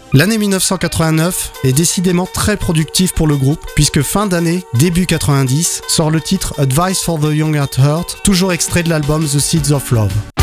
L'année 1989 est décidément très productive pour le groupe, puisque fin d'année, début 90, sort le titre Advice for the Young at Heart, toujours extrait de l'album The Seeds of Love.